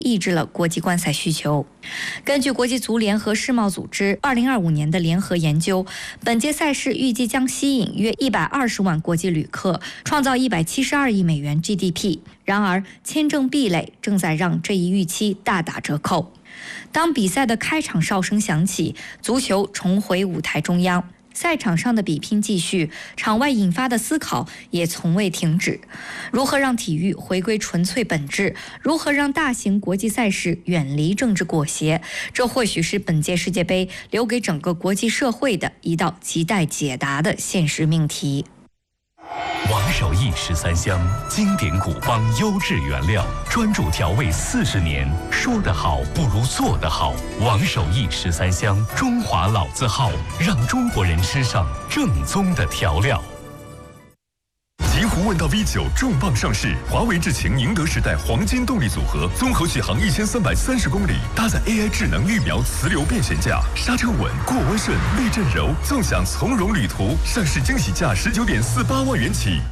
抑制了国际观赛需求。根据国际足联和世贸组织2025年的联合研究，本届赛事预计将吸引约120万国际旅客，创造172亿美元 GDP。然而，签证壁垒正在让这一预期大打折扣。当比赛的开场哨声响起，足球重回舞台中央。赛场上的比拼继续，场外引发的思考也从未停止。如何让体育回归纯粹本质？如何让大型国际赛事远离政治裹挟？这或许是本届世界杯留给整个国际社会的一道亟待解答的现实命题。 王守义13香，经典古方，优质原料，专注调味40年。说得好不如做得好。王守义13香，中华老字号，让中国人吃上正宗的调料。 极狐问道 V9 重磅上市，华为智擎宁德时代黄金动力组合，综合续航1330公里，搭载 AI 智能预瞄磁流变悬架，刹车稳，过弯顺，避震柔，纵享从容旅途。上市惊喜价19.48万元起。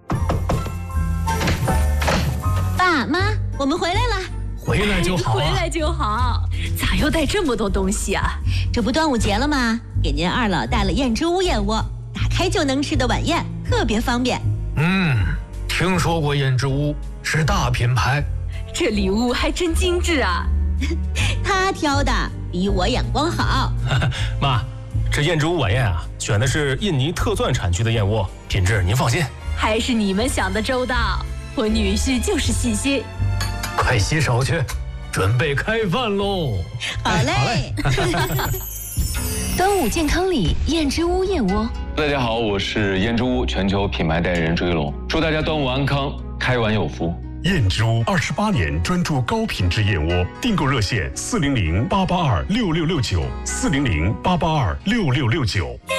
爸妈，我们回来了。 回来就好啊， 回来就好。咋又带这么多东西啊？这不端午节了吗？给您二老带了燕之屋燕窝，打开就能吃的晚宴，特别方便。 听说过燕之屋，是大品牌。 这礼物还真精致啊！他挑的比我眼光好。 妈，这燕之屋晚宴啊，选的是印尼特钻产区的燕窝，品质您放心。 还是你们想的周到，我女婿就是细心。 快洗手去，准备开饭喽！ 好嘞。 端午健康礼，燕之屋燕窝。 大家好，我是燕之屋全球品牌代言人追龙，祝大家端午安康，开碗有福。 燕之屋28年专注高品质燕窝，订购热线400-882-6669，400-882-6669。